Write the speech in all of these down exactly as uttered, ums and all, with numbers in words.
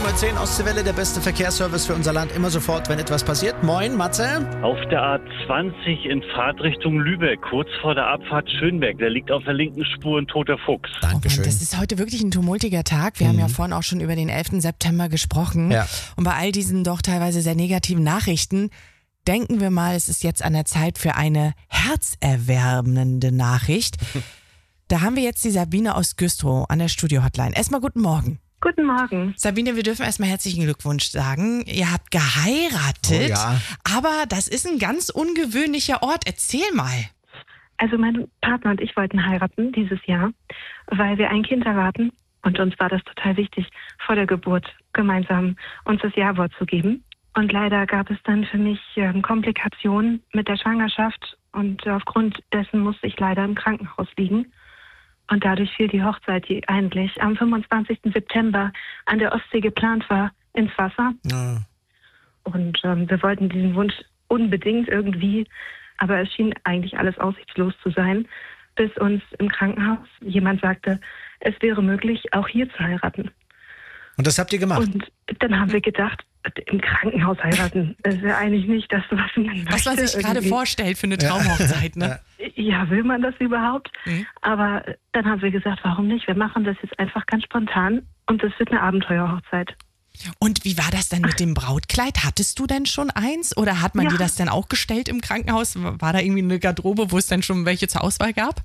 Uhr zehn, Ostseewelle, der beste Verkehrsservice für unser Land, immer sofort, wenn etwas passiert. Moin, Matze. Auf der A zwanzig in Fahrtrichtung Lübeck, kurz vor der Abfahrt Schönberg, da liegt auf der linken Spur ein toter Fuchs. Dankeschön. Oh Mann, das ist heute wirklich ein tumultiger Tag. Wir mhm. haben ja vorhin auch schon über den elften September gesprochen. Ja. Und bei all diesen doch teilweise sehr negativen Nachrichten denken wir mal, es ist jetzt an der Zeit für eine herzerwärmende Nachricht. Da haben wir jetzt die Sabine aus Güstrow an der Studio-Hotline. Erstmal guten Morgen. Guten Morgen. Sabine, wir dürfen erstmal herzlichen Glückwunsch sagen. Ihr habt geheiratet, Oh ja. aber das ist ein ganz ungewöhnlicher Ort. Erzähl mal. Also mein Partner und ich wollten heiraten dieses Jahr, weil wir ein Kind erwarten. Und uns war das total wichtig, vor der Geburt gemeinsam uns das Ja-Wort zu geben. Und leider gab es dann für mich ähm, Komplikationen mit der Schwangerschaft. Und aufgrund dessen musste ich leider im Krankenhaus liegen. Und dadurch fiel die Hochzeit, die eigentlich am fünfundzwanzigsten September an der Ostsee geplant war, ins Wasser. Ja. Und ähm, wir wollten diesen Wunsch unbedingt irgendwie, aber es schien eigentlich alles aussichtslos zu sein, bis uns im Krankenhaus jemand sagte, es wäre möglich, auch hier zu heiraten. Und das habt ihr gemacht? Und dann haben wir gedacht, im Krankenhaus heiraten, das ist ja eigentlich nicht das, was man Was man sich gerade irgendwie. vorstellt für eine Traumhochzeit, ne? Ja, will man das überhaupt? Mhm. Aber dann haben wir gesagt, warum nicht? Wir machen das jetzt einfach ganz spontan und es wird eine Abenteuerhochzeit. Und wie war das denn mit dem Brautkleid? Hattest du denn schon eins oder hat man Ja. dir das dann auch gestellt im Krankenhaus? War da irgendwie eine Garderobe, wo es dann schon welche zur Auswahl gab?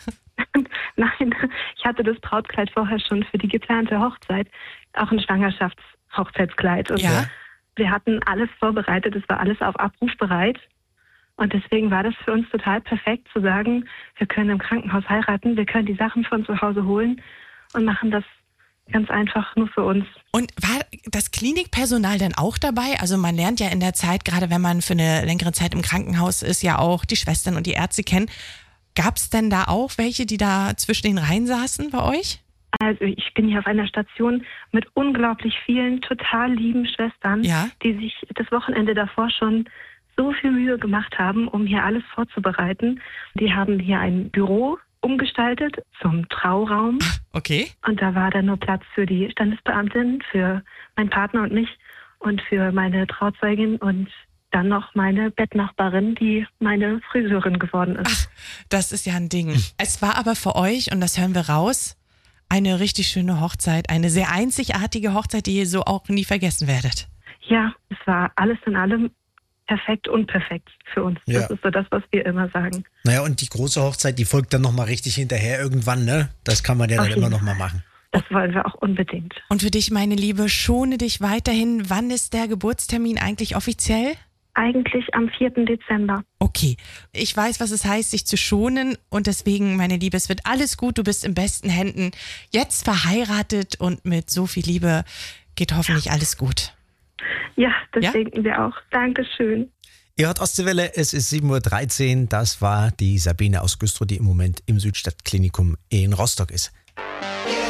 Nein, ich hatte das Brautkleid vorher schon für die geplante Hochzeit, auch ein Schwangerschaftshochzeitskleid. Und Ja. wir hatten alles vorbereitet, es war alles auf Abruf bereit. Und deswegen war das für uns total perfekt zu sagen, wir können im Krankenhaus heiraten, wir können die Sachen von zu Hause holen und machen das ganz einfach nur für uns. Und war das Klinikpersonal dann auch dabei? Also man lernt ja in der Zeit, gerade wenn man für eine längere Zeit im Krankenhaus ist, ja auch die Schwestern und die Ärzte kennen. Gab es denn da auch welche, die da zwischen den Reihen saßen bei euch? Also ich bin hier auf einer Station mit unglaublich vielen total lieben Schwestern, Ja. die sich das Wochenende davor schon so viel Mühe gemacht haben, um hier alles vorzubereiten. Die haben hier ein Büro umgestaltet zum Trauraum Okay. und da war dann nur Platz für die Standesbeamtin, für meinen Partner und mich und für meine Trauzeugin und dann noch meine Bettnachbarin, die meine Friseurin geworden ist. Das ist ja ein Ding. Es war aber für euch, und das hören wir raus, eine richtig schöne Hochzeit, eine sehr einzigartige Hochzeit, die ihr so auch nie vergessen werdet. Ja, es war alles in allem perfekt und perfekt für uns. Ja. Das ist so das, was wir immer sagen. Naja, und die große Hochzeit, die folgt dann nochmal richtig hinterher irgendwann, ne? Das kann man ja Auf dann immer jeden nochmal machen. Das wollen wir auch unbedingt. Und für dich, meine Liebe, schone dich weiterhin. Wann ist der Geburtstermin eigentlich offiziell? Eigentlich am vierten Dezember. Okay, ich weiß, was es heißt, sich zu schonen und deswegen, meine Liebe, es wird alles gut, du bist in besten Händen. Jetzt verheiratet und mit so viel Liebe geht hoffentlich alles gut. Ja, das Ja? denken wir auch. Dankeschön. Ihr hört Ostseewelle, es ist sieben Uhr dreizehn. Das war die Sabine aus Güstrow, die im Moment im Südstadtklinikum in Rostock ist.